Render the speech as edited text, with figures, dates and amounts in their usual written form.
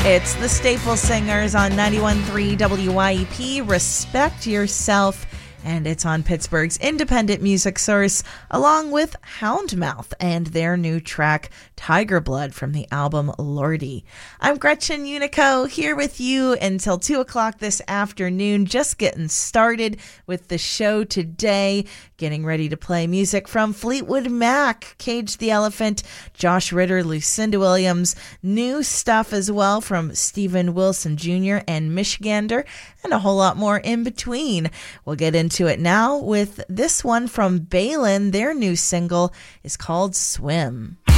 It's the Staple Singers on 91.3 WYEP. Respect Yourself. And it's on Pittsburgh's independent music source, along with Houndmouth and their new track, Tiger Blood, from the album Lordy. I'm Gretchen Unico, here with you until 2 o'clock this afternoon, just getting started with the show today, getting ready to play music from Fleetwood Mac, Cage the Elephant, Josh Ritter, Lucinda Williams, new stuff as well from Steven Wilson Jr. and Michigander, and a whole lot more in between. We'll get into it now with this one from Balin. Their new single is called Swim.